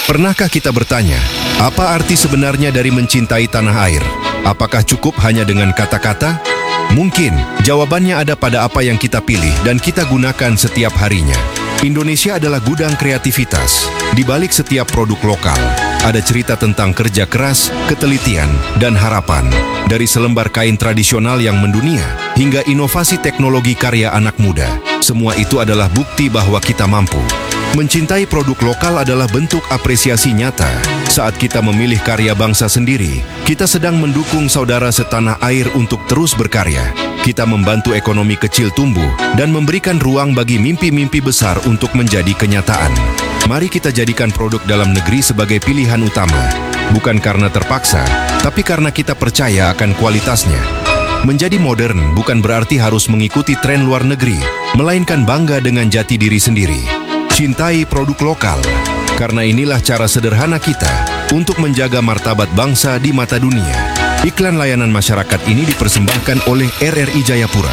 Pernahkah kita bertanya, apa arti sebenarnya dari mencintai tanah air? Apakah cukup hanya dengan kata-kata? Mungkin, jawabannya ada pada apa yang kita pilih dan kita gunakan setiap harinya. Indonesia adalah gudang kreativitas. Di balik setiap produk lokal, ada cerita tentang kerja keras, ketelitian, dan harapan. Dari selembar kain tradisional yang mendunia, hingga inovasi teknologi karya anak muda. Semua itu adalah bukti bahwa kita mampu. Mencintai produk lokal adalah bentuk apresiasi nyata. Saat kita memilih karya bangsa sendiri, kita sedang mendukung saudara setanah air untuk terus berkarya. Kita membantu ekonomi kecil tumbuh dan memberikan ruang bagi mimpi-mimpi besar untuk menjadi kenyataan. Mari kita jadikan produk dalam negeri sebagai pilihan utama. Bukan karena terpaksa, tapi karena kita percaya akan kualitasnya. Menjadi modern bukan berarti harus mengikuti tren luar negeri, melainkan bangga dengan jati diri sendiri. Cintai produk lokal, karena inilah cara sederhana kita untuk menjaga martabat bangsa di mata dunia. Iklan layanan masyarakat ini dipersembahkan oleh RRI Jayapura.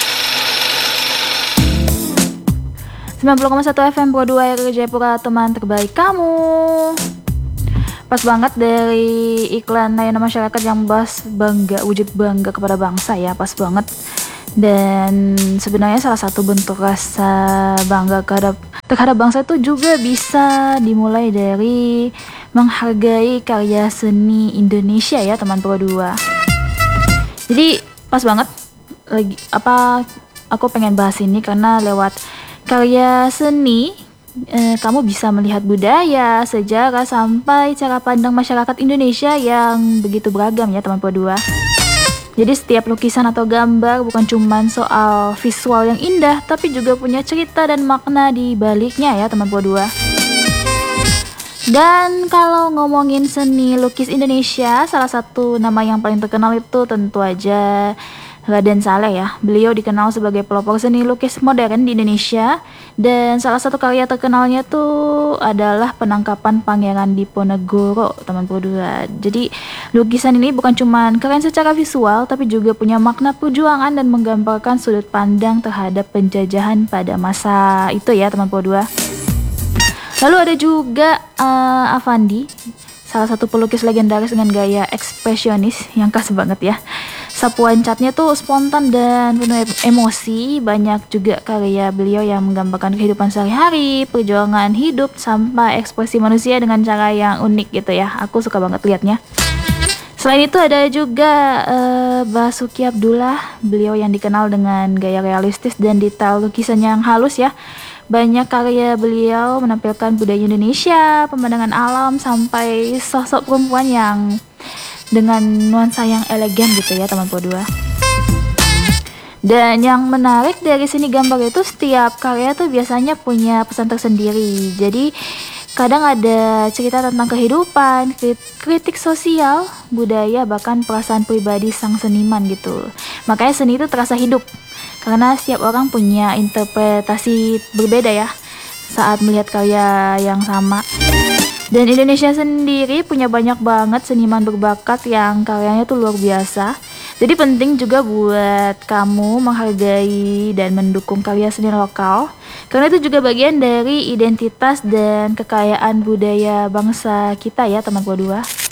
90,1 FM Pro 2 RRI Jayapura, teman terbaik kamu. Pas banget dari iklan layanan masyarakat yang bahas bangga, wujud bangga kepada bangsa ya, pas banget. Dan sebenarnya salah satu bentuk rasa bangga terhadap bangsa itu juga bisa dimulai dari menghargai karya seni Indonesia ya teman Pro 2. Jadi pas banget aku pengen bahas ini karena lewat karya seni kamu bisa melihat budaya, sejarah, sampai cara pandang masyarakat Indonesia yang begitu beragam ya teman Pro 2. Jadi setiap lukisan atau gambar bukan cuma soal visual yang indah, tapi juga punya cerita dan makna di baliknya ya teman Pro 2. Dan kalau ngomongin seni lukis Indonesia, salah satu nama yang paling terkenal itu tentu aja Raden Saleh ya. Beliau dikenal sebagai pelopor seni lukis modern di Indonesia, dan salah satu karya terkenalnya tuh adalah penangkapan Pangeran Diponegoro, teman Pro 2. Jadi lukisan ini bukan cuma keren secara visual, tapi juga punya makna perjuangan dan menggambarkan sudut pandang terhadap penjajahan pada masa itu ya teman Pro 2. Lalu ada juga Avandi, salah satu pelukis legendaris dengan gaya ekspresionis yang khas banget ya. Sapuan catnya tuh spontan dan penuh emosi. Banyak juga karya beliau yang menggambarkan kehidupan sehari-hari, perjuangan hidup, sampai ekspresi manusia dengan cara yang unik gitu ya. Aku suka banget liatnya. Selain itu ada juga Basuki Abdullah. Beliau yang dikenal dengan gaya realistis dan detail lukisan yang halus ya. Banyak karya beliau menampilkan budaya Indonesia, pemandangan alam, sampai sosok perempuan yang dengan nuansa yang elegan gitu ya teman Pro 2. Dan yang menarik dari seni gambar itu setiap karya tuh biasanya punya pesan tersendiri. Jadi kadang ada cerita tentang kehidupan, kritik sosial, budaya, bahkan perasaan pribadi sang seniman gitu. Makanya seni itu terasa hidup karena setiap orang punya interpretasi berbeda ya saat melihat karya yang sama. Dan Indonesia sendiri punya banyak banget seniman berbakat yang karyanya tuh luar biasa. Jadi penting juga buat kamu menghargai dan mendukung karya seni lokal, karena itu juga bagian dari identitas dan kekayaan budaya bangsa kita ya teman Pro 2.